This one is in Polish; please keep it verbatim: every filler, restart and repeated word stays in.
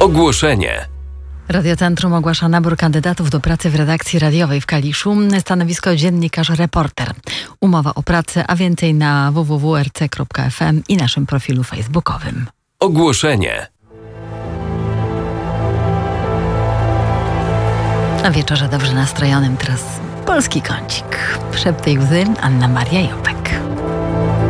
Ogłoszenie. Radiocentrum ogłasza nabór kandydatów do pracy w redakcji radiowej w Kaliszu. Stanowisko dziennikarz reporter. Umowa o pracę, a więcej na w w w kropka r c kropka f m i naszym profilu facebookowym. Ogłoszenie. Na wieczorze dobrze nastrojonym teraz polski kącik. Szepty łzy, Anna Maria Jopek.